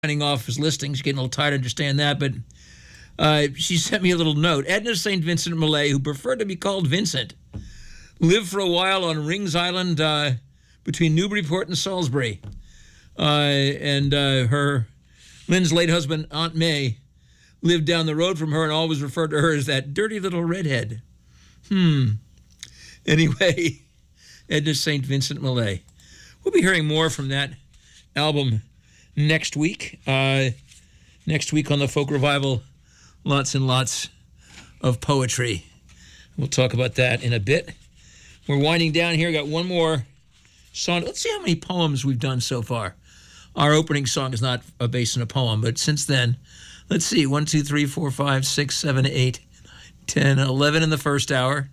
signing off his listings. Getting a little tired, I understand that, but she sent me a little note. Edna St. Vincent Millay, who preferred to be called Vincent, lived for a while on Rings Island between Newburyport and Salisbury. Her Lynn's late husband, Aunt May, lived down the road from her and always referred to her as that dirty little redhead. Anyway, Edna St. Vincent Millay. We'll be hearing more from that album next week. Next week on the Folk Revival, lots and lots of poetry. We'll talk about that in a bit. We're winding down here. Got one more song. Let's see how many poems we've done so far. Our opening song is not based on a poem, but since then, let's see. 1, 2, 3, 4, 5, 6, 7, 8, 10, 11 in the first hour.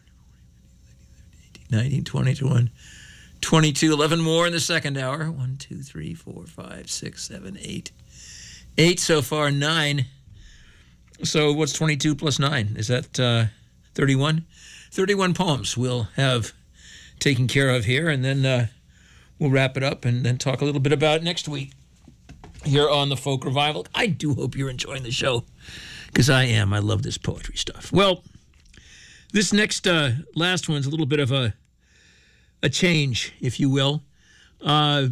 19, 20, 21, 22, 11 more in the second hour. 1, 2, 3, 4, 5, 6, 7, 8. 8 so far, 9. So what's 22 plus 9? Is that 31? 31 poems we'll have taken care of here, and then we'll wrap it up and then talk a little bit about it next week here on the Folk Revival. I do hope you're enjoying the show, because I am. I love this poetry stuff. Well, this next last one's a little bit of a change, if you will. I'll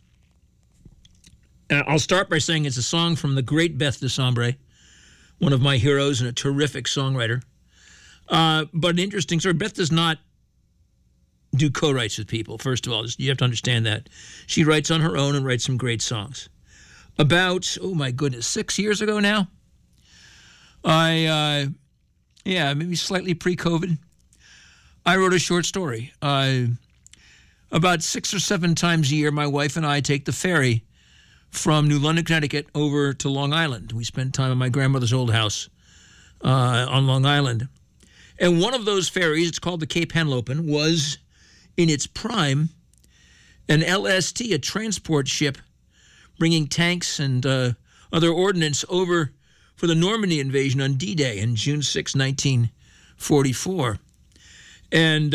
start by saying it's a song from the great Beth DeSombre, one of my heroes and a terrific songwriter. But an interesting story. Beth does not do co-writes with people, first of all. You have to understand that. She writes on her own and writes some great songs. About, oh my goodness, 6 years ago now, maybe slightly pre-COVID, I wrote a short story. About 6 or 7 times a year, my wife and I take the ferry from New London, Connecticut, over to Long Island. We spend time at my grandmother's old house on Long Island. And one of those ferries, it's called the Cape Henlopen, was in its prime an LST, a transport ship, bringing tanks and other ordnance over for the Normandy invasion on D-Day in June 6, 1944. And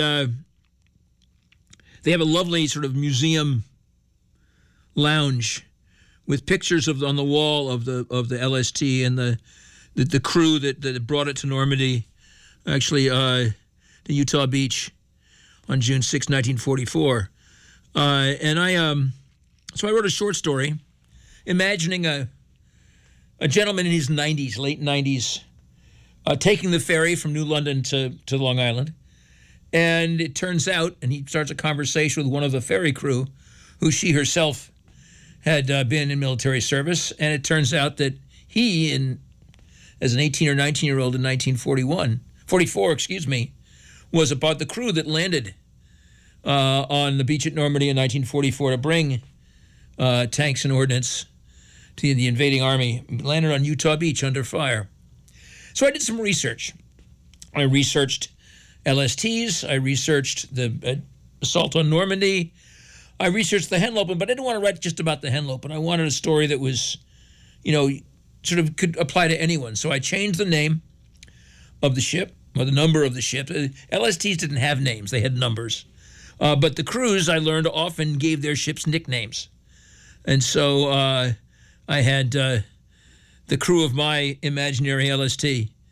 they have a lovely sort of museum lounge with pictures on the wall of the LST and the crew that brought it to Normandy, actually to Utah Beach on June 6, 1944. So I wrote a short story imagining a gentleman in his 90s, late 90s, taking the ferry from New London to Long Island. And it turns out, and he starts a conversation with one of the ferry crew, who she herself had been in military service. And it turns out that he, as an 18 or 19-year-old in 1944, was about the crew that landed on the beach at Normandy in 1944 to bring tanks and ordnance to the invading army, landed on Utah Beach under fire. So I did some research. I researched LSTs. I researched the assault on Normandy. I researched the Henlopen, but I didn't want to write just about the Henlopen. I wanted a story that was, sort of could apply to anyone. So I changed the name of the ship, or the number of the ship. LSTs didn't have names. They had numbers. But the crews, I learned, often gave their ships nicknames. And so I had the crew of my imaginary LST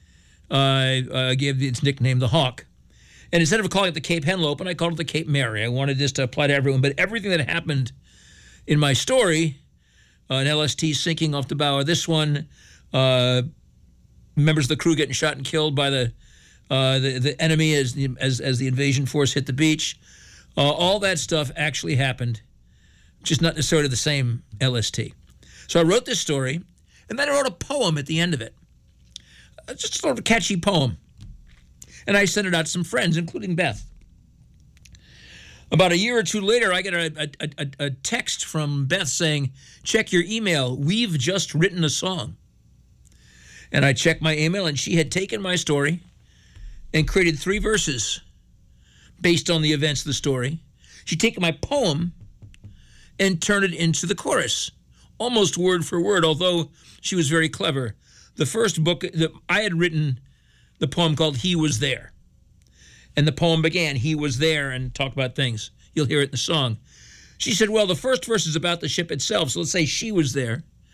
gave its nickname the Hawk. And instead of calling it the Cape Henlopen, I called it the Cape Mary. I wanted this to apply to everyone. But everything that happened in my story, an LST sinking off the bow of this one, members of the crew getting shot and killed by the enemy as the invasion force hit the beach, all that stuff actually happened, just not necessarily the same LST. So I wrote this story, and then I wrote a poem at the end of it. Just sort of a catchy poem. And I sent it out to some friends, including Beth. About a year or two later, I get a text from Beth saying, check your email. We've just written a song. And I checked my email, and she had taken my story and created 3 verses based on the events of the story. She'd taken my poem and turned it into the chorus, almost word for word, although she was very clever. The first book that I had written, the poem called He Was There. And the poem began, he was there, and talked about things. You'll hear it in the song. She said, well, the first verse is about the ship itself, so let's say she was there.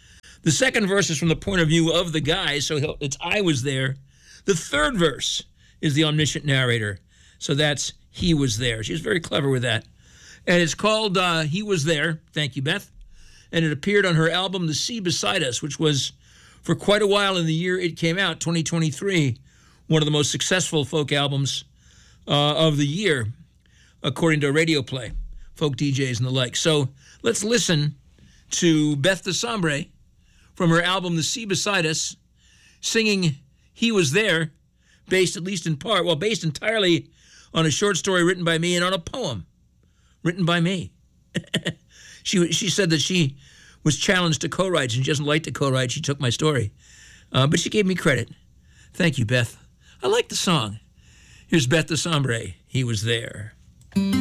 The second verse is from the point of view of the guy, so it's I was there. The third verse is the omniscient narrator, so that's he was there. She's very clever with that. And it's called He Was There. Thank you, Beth. And it appeared on her album The Sea Beside Us, which was, for quite a while in the year it came out, 2023, one of the most successful folk albums of the year, according to Radio Play, folk DJs and the like. So let's listen to Beth DeSombre from her album The Sea Beside Us, singing He Was There, based at least in part, well, based entirely on a short story written by me and on a poem written by me. She said that she was challenged to co-write, and she doesn't like to co-write. She took my story. But she gave me credit. Thank you, Beth. I like the song. Here's Beth DeSombre, He Was There.